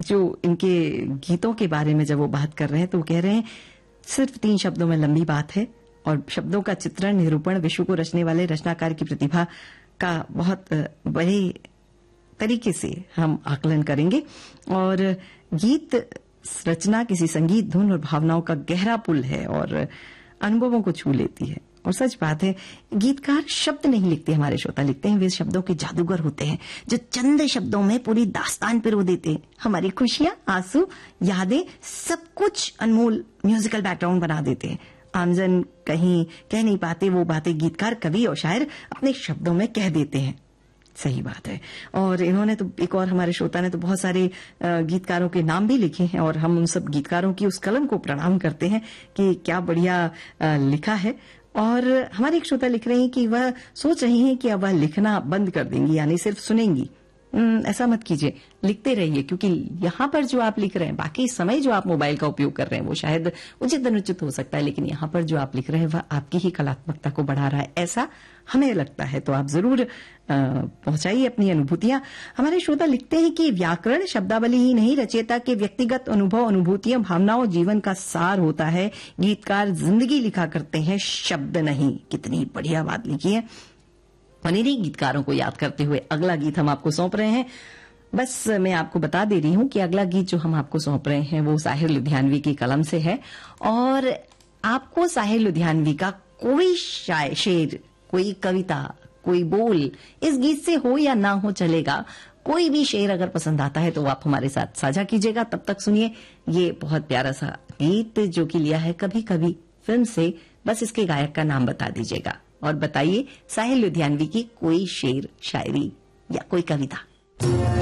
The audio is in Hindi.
जो इनके गीतों के बारे में जब वो बात कर रहे हैं तो वो कह रहे हैं सिर्फ 3 शब्दों में लंबी बात है और शब्दों का चित्रण निरूपण विश्व को रचने वाले रचनाकार की प्रतिभा का बहुत बड़े तरीके से हम आकलन करेंगे। और गीत रचना किसी संगीत धुन और भावनाओं का गहरा पुल है और अनुभवों को छू लेती है। और सच बात है, गीतकार शब्द नहीं लिखते, हमारे श्रोता लिखते हैं। वे शब्दों के जादूगर होते हैं जो चंद शब्दों में पूरी दास्तान पिरो देते हैं। हमारी खुशियां, आंसू, यादें, सब कुछ अनमोल म्यूजिकल बैकग्राउंड बना देते हैं। आमजन कहीं कह नहीं पाते वो बातें गीतकार, कवि और शायर अपने शब्दों में कह देते हैं। सही बात है। और इन्होंने तो, एक और हमारे श्रोता ने तो बहुत सारे गीतकारों के नाम भी लिखे हैं और हम उन सब गीतकारों की उस कलम को प्रणाम करते हैं कि क्या बढ़िया लिखा है। और हमारे एक श्रोता लिख रहे हैं कि वह सोच रही हैं कि अब वह लिखना बंद कर देंगी, यानी सिर्फ सुनेंगी। ऐसा मत कीजिए, लिखते रहिए, क्योंकि यहाँ पर जो आप लिख रहे हैं, बाकी समय जो आप मोबाइल का उपयोग कर रहे हैं वो शायद उचित अनुचित हो सकता है, लेकिन यहाँ पर जो आप लिख रहे हैं वह आपकी ही कलात्मकता को बढ़ा रहा है, ऐसा हमें लगता है। तो आप जरूर पहुंचाइए अपनी अनुभूतियां। हमारे श्रोता लिखते हैं कि व्याकरण शब्दावली ही नहीं, रचयिता के व्यक्तिगत अनुभव, अनुभूतियां, भावनाओं, जीवन का सार होता है। गीतकार जिंदगी लिखा करते हैं, शब्द नहीं। कितनी बढ़िया बात लिखी है। और इन्हीं गीतकारों को याद करते हुए अगला गीत हम आपको सौंप रहे हैं। बस मैं आपको बता दे रही हूं कि अगला गीत जो हम आपको सौंप रहे हैं वो साहिर लुधियानवी की कलम से है। और आपको साहिर लुधियानवी का कोई शेर, कोई कविता, कोई बोल इस गीत से हो या ना हो चलेगा, कोई भी शेर अगर पसंद आता है तो आप हमारे साथ साझा कीजिएगा। तब तक सुनिए ये बहुत प्यारा सा गीत जो कि लिया है कभी कभी फिल्म से। बस इसके गायक का नाम बता दीजिएगा और बताइए साहिर लुधियानवी की कोई शेर, शायरी या कोई कविता।